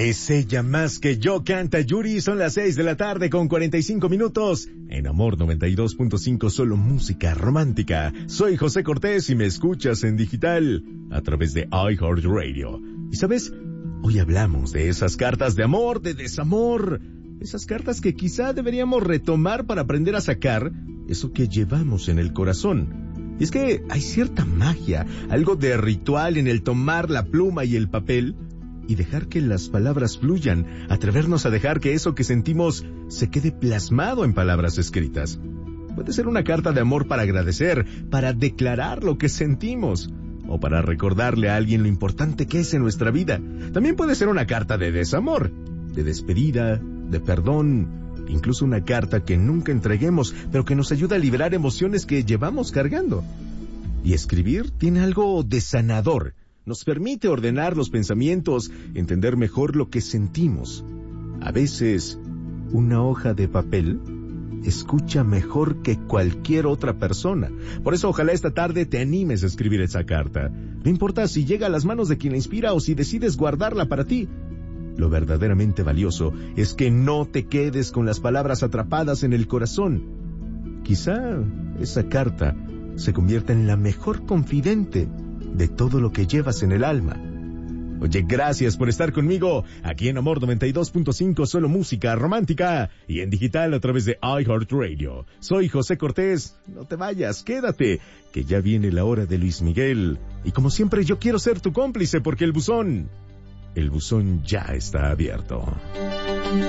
Es ella más que yo, canta Yuri. Son las 6 de la tarde con 45 minutos. En Amor 92.5, solo música romántica. Soy José Cortés y me escuchas en digital a través de iHeartRadio. Y ¿sabes? Hoy hablamos de esas cartas de amor, de desamor. Esas cartas que quizá deberíamos retomar para aprender a sacar eso que llevamos en el corazón. Y es que hay cierta magia, algo de ritual en el tomar la pluma y el papel y dejar que las palabras fluyan, atrevernos a dejar que eso que sentimos se quede plasmado en palabras escritas. Puede ser una carta de amor para agradecer, para declarar lo que sentimos, o para recordarle a alguien lo importante que es en nuestra vida. También puede ser una carta de desamor, de despedida, de perdón, incluso una carta que nunca entreguemos, pero que nos ayuda a liberar emociones que llevamos cargando. Y escribir tiene algo de sanador. Nos permite ordenar los pensamientos, entender mejor lo que sentimos. A veces, una hoja de papel escucha mejor que cualquier otra persona. Por eso, ojalá esta tarde te animes a escribir esa carta. No importa si llega a las manos de quien la inspira o si decides guardarla para ti. Lo verdaderamente valioso es que no te quedes con las palabras atrapadas en el corazón. Quizá esa carta se convierta en la mejor confidente de todo lo que llevas en el alma. Oye, gracias por estar conmigo aquí en Amor 92.5, solo música romántica y en digital a través de iHeartRadio. Soy José Cortés, no te vayas, quédate, que ya viene la hora de Luis Miguel. Y como siempre yo quiero ser tu cómplice porque el buzón ya está abierto.